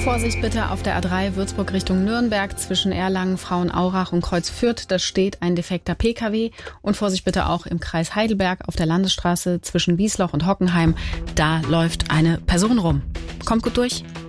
Vorsicht bitte auf der A3 Würzburg Richtung Nürnberg zwischen Erlangen, Frauenaurach und Kreuz Fürth. Da steht ein defekter Pkw. Und Vorsicht bitte auch im Kreis Heidelberg auf der Landesstraße zwischen Wiesloch und Hockenheim. Da läuft eine Person rum. Kommt gut durch.